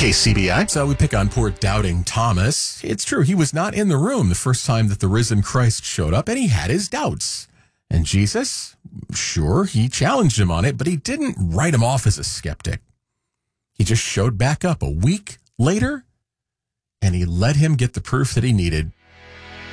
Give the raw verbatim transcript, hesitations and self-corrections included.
K C B I. So we pick on poor doubting Thomas. It's true, he was not in the room the first time that the risen Christ showed up, and he had his doubts. And Jesus, sure, he challenged him on it, but he didn't write him off as a skeptic. He just showed back up a week later, and he let him get the proof that he needed